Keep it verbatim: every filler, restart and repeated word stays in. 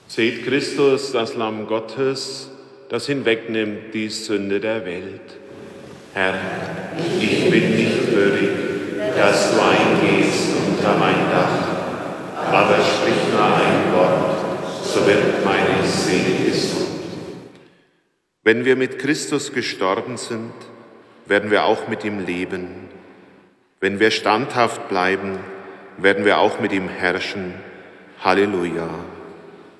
Seht Christus, das Lamm Gottes, das hinwegnimmt die Sünde der Welt. Herr, ich bin nicht würdig, dass du eingehst unter mein Dach, aber sprich nur ein Wort, so wird meine Seele gesund. Wenn wir mit Christus gestorben sind, werden wir auch mit ihm leben. Wenn wir standhaft bleiben, werden wir auch mit ihm herrschen. Halleluja.